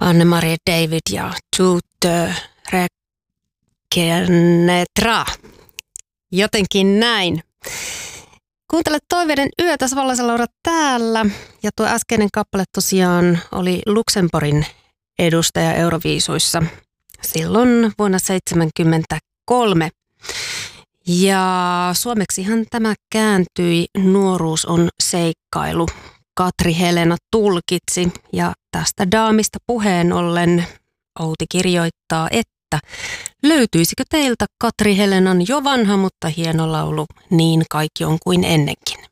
Anne-Marie David ja Tout reconnaîtra. Jotenkin näin. Kuuntelet Toiveiden yötä, Savolaisen Laura täällä. Ja tuo äskeinen kappale tosiaan oli Luxemburgin edustaja Euroviisuissa silloin vuonna 1973. Ja suomeksihan tämä kääntyi Nuoruus on seikkailu. Katri Helena tulkitsi ja tästä daamista puheen ollen Outi kirjoittaa, että löytyisikö teiltä Katri Helenan jo vanha, mutta hieno laulu Niin kaikki on kuin ennenkin.